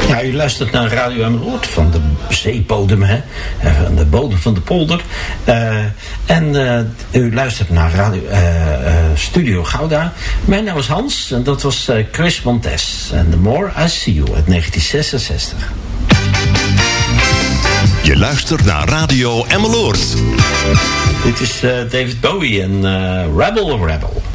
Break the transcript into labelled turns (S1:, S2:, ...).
S1: Ja, u luistert naar Radio Emmeloord van de zeebodem, hè? Van de bodem van de polder. U luistert naar Radio Studio Gouda. Mijn naam is Hans en dat was Chris Montes. En The More I See You uit 1966.
S2: Je luistert naar Radio Emmeloord.
S1: Dit is David Bowie en Rebel Rebel.